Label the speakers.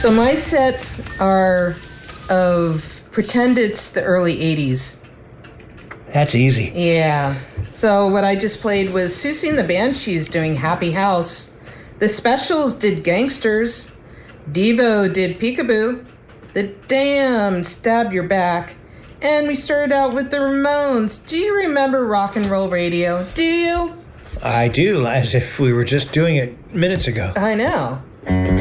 Speaker 1: So my sets are of pretend it's the early 80s.
Speaker 2: That's easy.
Speaker 1: Yeah. So what I just played was Susie and the Banshees doing Happy House. The Specials did Gangsters. Devo did Peekaboo. The Damned Stab Your Back. And we started out with the Ramones. Do you remember Rock and Roll Radio? Do you?
Speaker 2: I do, as if we were just doing it minutes ago.
Speaker 1: I know.